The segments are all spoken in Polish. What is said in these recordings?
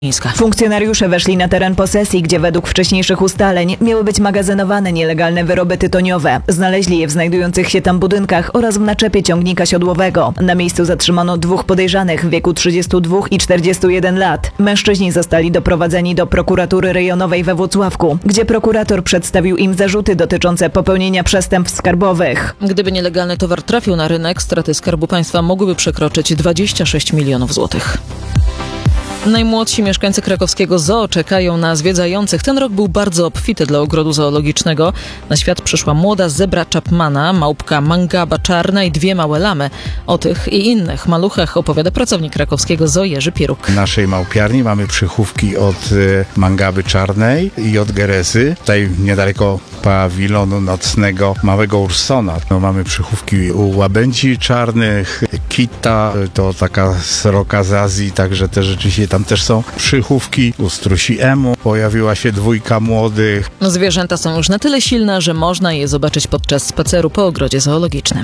Funkcjonariusze weszli na teren posesji, gdzie według wcześniejszych ustaleń miały być magazynowane nielegalne wyroby tytoniowe. Znaleźli je w znajdujących się tam budynkach oraz w naczepie ciągnika siodłowego. Na miejscu zatrzymano 2 podejrzanych w wieku 32 i 41 lat. Mężczyźni zostali doprowadzeni do prokuratury rejonowej we Włocławku, gdzie prokurator przedstawił im zarzuty dotyczące popełnienia przestępstw skarbowych. Gdyby nielegalny towar trafił na rynek, straty Skarbu Państwa mogłyby przekroczyć 26 milionów złotych. Najmłodsi mieszkańcy krakowskiego zoo czekają na zwiedzających. Ten rok był bardzo obfity dla ogrodu zoologicznego. Na świat przyszła młoda zebra Chapmana, małpka Mangaba czarna i 2 małe lamy. O tych i innych maluchach opowiada pracownik krakowskiego zoo Jerzy Piruk. W naszej małpiarni mamy przychówki od Mangaby czarnej i od Geresy. Tutaj niedaleko pawilonu nocnego małego Ursona. Mamy przychówki u łabędzi czarnych, kita, to taka sroka z Azji, także te rzeczywiście tam też są przychówki. U strusi emu pojawiła się 2 młodych. Zwierzęta są już na tyle silne, że można je zobaczyć podczas spaceru po ogrodzie zoologicznym.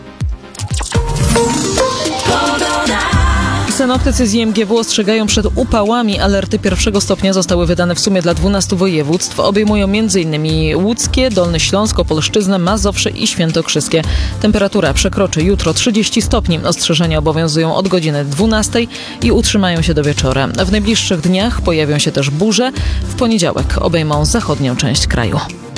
Synoptycy z IMGW ostrzegają przed upałami. Alerty 1. stopnia zostały wydane w sumie dla 12 województw. Obejmują m.in. łódzkie, Dolny Śląsk, Opolszczyznę, Mazowsze i Świętokrzyskie. Temperatura przekroczy jutro 30 stopni. Ostrzeżenia obowiązują od godziny 12 i utrzymają się do wieczora. W najbliższych dniach pojawią się też burze. W poniedziałek obejmą zachodnią część kraju.